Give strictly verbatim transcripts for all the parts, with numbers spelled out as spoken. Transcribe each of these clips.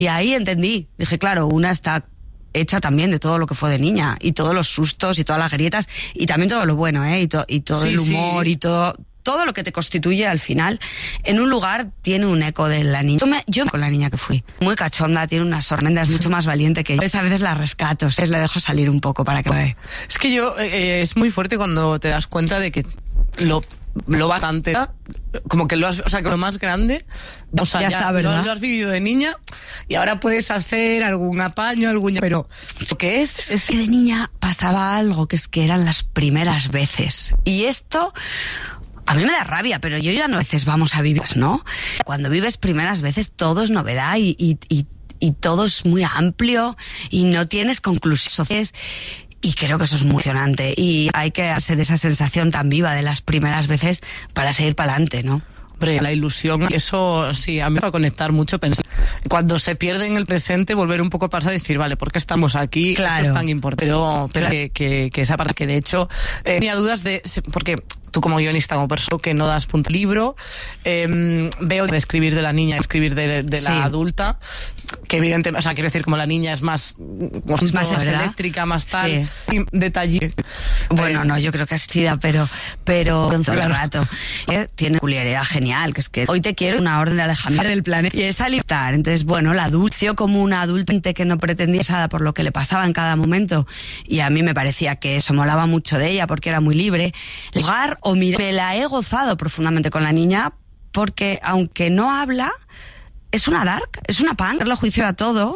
Y ahí entendí, dije, claro, una está hecha también de todo lo que fue de niña, y todos los sustos y todas las grietas, y también todo lo bueno, ¿eh? Y, to- y todo Sí, el humor sí. y todo... Todo lo que te constituye al final, en un lugar tiene un eco de la niña. Yo, me, yo con la niña que fui, muy cachonda, tiene unas sorprendas, es mucho más valiente que yo. A veces la rescato, es le dejo salir un poco para que vea. Es que yo, eh, es muy fuerte cuando te das cuenta de que lo, lo bastante, como que lo has, o sea, que lo más grande, o sea, Ya ya, está, ¿verdad? Lo, lo has vivido de niña y ahora puedes hacer algún apaño, algún, pero lo que es, Es que de niña pasaba algo, que es que eran las primeras veces. Y esto... A mí me da rabia, pero yo ya no veces vamos a vivir, ¿no? Cuando vives primeras veces todo es novedad y, y, y, y todo es muy amplio y no tienes conclusiones. Y creo que eso es muy emocionante. Y hay que hacer de esa sensación tan viva de las primeras veces para seguir para adelante, ¿no? Hombre, la ilusión, eso sí, a mí me va a conectar mucho pensar. Cuando se pierde en el presente, volver un poco al pasado y decir, vale, ¿por qué estamos aquí? Claro. Esto es tan importante. Pero, pero que, que, que esa parte que de hecho eh, tenía dudas de... Porque tú como guionista, como persona que no das punto al libro, eh, veo de escribir de la niña, escribir de, de la Sí. adulta, que evidentemente, o sea, quiero decir, como la niña es más, Es más, más ¿verdad? eléctrica, más tal, Sí. y detalle. Bueno, Eh, no, yo creo que es sida, pero, pero todo el rato. Eh, Tiene peculiaridad genial, que es que hoy te quiero una orden de alejamiento del planeta y es alimentar. Entonces, bueno, la adulto como una adulta que no pretendía nada por lo que le pasaba en cada momento, y a mí me parecía que eso molaba mucho de ella porque era muy libre. Jugar o mirar, me la he gozado profundamente con la niña porque aunque no habla, es una dark, es una punk, darle juicio a todo,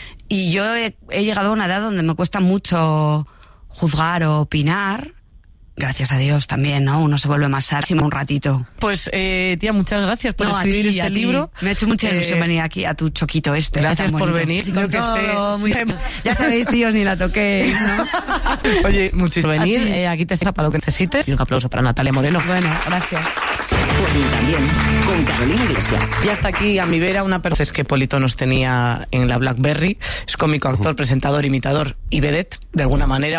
y yo he, he llegado a una edad donde me cuesta mucho juzgar o opinar. Gracias a Dios también, ¿no? Uno se vuelve más sársimo un ratito. Pues, eh, tía, muchas gracias por No, a escribir ti, este a ti. libro. Me ha hecho mucha ilusión Eh, venir aquí a tu choquito este. gracias tan por bonito. venir. Sí, con Yo que todo, sé. muy- Ya sabéis, tíos, ni la toquéis, ¿no? Oye, muchísimo A venir. ti. Eh, aquí te está para lo que necesites. Y un aplauso para Natalia Moreno. Bueno, gracias. Pues también, con Carolina Iglesias. Y hasta aquí a mi vera una persona que Polito nos tenía en la BlackBerry. Es cómico, actor, presentador, imitador y vedette, de alguna manera.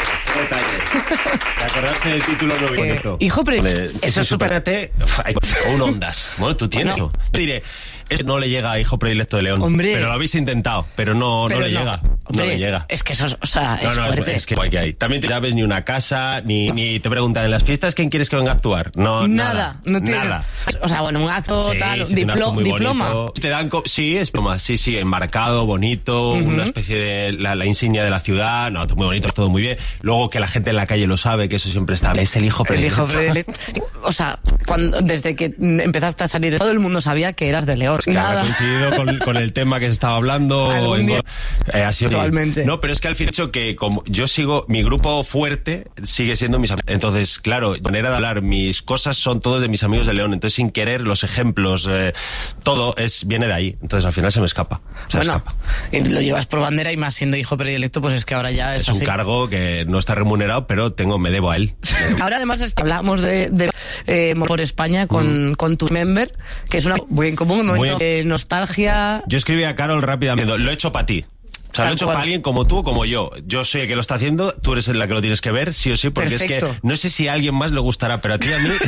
¿Te acordaste del título muy bonito? Hijo, pero Hombre, eso es súper... supérate, hay un ondas. Bueno, tú tienes. No. Yo diré, es- no le llega a Hijo Predilecto de León. Hombre. Pero lo habéis intentado, pero no, Pero no le llega. No Hombre, le llega. Es que eso es, o sea, es No, no, es, fuerte. es que guay que hay. También te sabes ni una casa, ni, ni te preguntan en las fiestas quién quieres que venga a actuar. No, Nada, nada. no tiene... Nada. O sea, bueno, un acto, Sí, tal, sí, un acto diplo- muy diploma. bonito. Te dan co- sí, es diploma, sí, sí, enmarcado, bonito, Ujú. una especie de la, la insignia de la ciudad, no, muy bonito, todo muy bien. Luego que la gente en la calle lo sabe, que eso siempre está. Es el hijo El predilecto. hijo predilecto. O sea, cuando, desde que empezaste a salir, todo el mundo sabía que eras de León. Que habrá Nada. coincidido con, con el tema que se estaba hablando. Algún en- día. eh, ha sido Totalmente. No, pero es que al fin hecho que como yo sigo, mi grupo fuerte sigue siendo mis amigos. Entonces, claro, manera de hablar, mis cosas son todos de mis amigos de León. Entonces, sin querer, los ejemplos, eh, todo es viene de ahí. Entonces, al final se me escapa. Se me Bueno, escapa. y lo llevas por bandera y más siendo hijo predilecto, pues es que ahora ya es, Es un así. cargo que no está remunerado, pero tengo, me debo a él. Ahora además est- hablamos de, de eh, por España con, con tu member, que es una muy en común, un momento Muy- de nostalgia. Yo escribí a Carol rápidamente, lo he hecho para ti. O sea, Tal lo he hecho cual. para alguien como tú o como yo. Yo soy el que lo está haciendo, tú eres la que lo tienes que ver, sí o sí, porque Perfecto. es que no sé si a alguien más le gustará, pero a ti y a mí...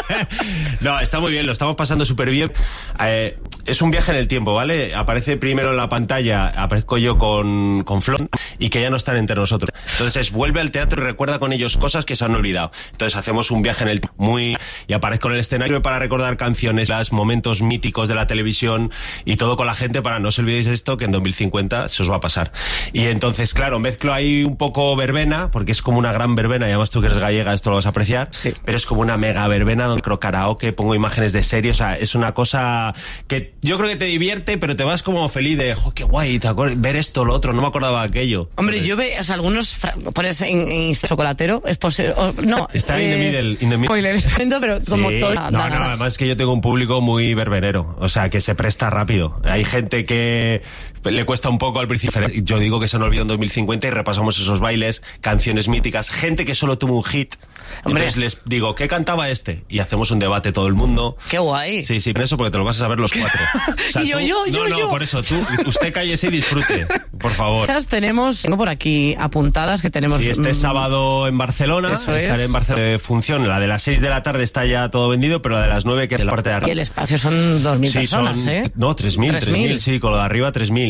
No, está muy bien, lo estamos pasando súper bien. Eh, es un viaje en el tiempo, ¿vale? Aparece primero en la pantalla, aparezco yo con, con Flon, y que ya no están entre nosotros. Entonces vuelve al teatro y recuerda con ellos cosas que se han olvidado. Entonces hacemos un viaje en el tiempo muy... Y aparezco en el escenario para recordar canciones, los momentos míticos de la televisión y todo con la gente para no os olvidéis de esto, que en dos mil cincuenta se os va a pasar. Y entonces, claro, mezclo ahí un poco verbena, porque es como una gran verbena, y además tú que eres gallega esto lo vas a apreciar, Sí. pero es como una mega verbena donde creo karaoke, pongo imágenes de serie, o sea, es una cosa que yo creo que te divierte, pero te vas como feliz de, jo, qué guay, te acuerdas, ver esto, lo otro, no me acordaba de aquello. Hombre, Entonces, yo veo, o sea, algunos fra- pones en, en Insta chocolatero, es posible, o- no. Está in the middle, in the middle. Spoiler, estoy viendo, pero como Sí. todo. No, no, además es que yo tengo un público muy verbenero, o sea, que se presta rápido. Hay gente que le cuesta un poco al principio. Yo digo que se han olvidado en dos mil cincuenta y repasamos esos bailes, canciones míticas, gente que solo tuvo un hit. Hombre. Entonces les digo, ¿qué cantaba este? Y hacemos un debate todo el mundo. ¡Qué guay! Sí, sí, por eso, porque te lo vas a saber los cuatro. O sea, Y yo, tú- yo, yo, No, no, yo. por eso, tú, usted cállese y disfrute, por favor. Estas tenemos, tengo por aquí apuntadas que tenemos... Sí, este mm, sábado en Barcelona, Eso estaré es. en Barcelona de función. La de las seis de la tarde está ya todo vendido, pero la de las nueve que es la parte de Y arriba. el espacio son dos mil Sí, personas, son, ¿eh? No, tres mil, tres tres mil. mil, sí, con lo de arriba tres mil.